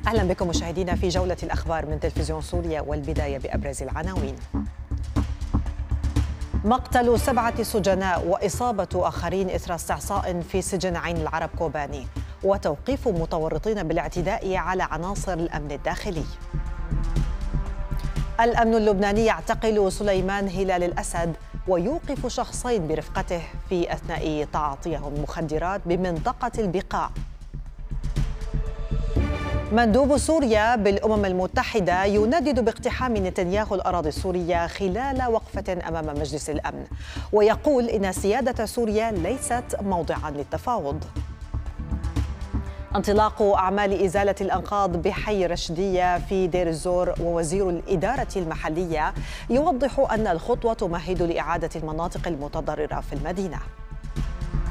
أهلا بكم مشاهدينا في جولة الأخبار من تلفزيون سوريا، والبداية بأبرز العناوين. مقتل 7 سجناء وإصابة آخرين إثر استعصاء في سجن عين العرب كوباني، وتوقيف متورطين بالاعتداء على عناصر الأمن الداخلي. الأمن اللبناني يعتقل سليمان هلال الأسد ويوقف شخصين برفقته في أثناء تعاطيهم مخدرات بمنطقة البقاع. مندوب سوريا بالأمم المتحدة يندد باقتحام نتنياهو الأراضي السورية خلال وقفة أمام مجلس الأمن، ويقول إن سيادة سوريا ليست موضعاً للتفاوض. انطلاق أعمال إزالة الأنقاض بحي رشدية في دير الزور، ووزير الإدارة المحلية يوضح أن الخطوة تمهد لإعادة المناطق المتضررة في المدينة.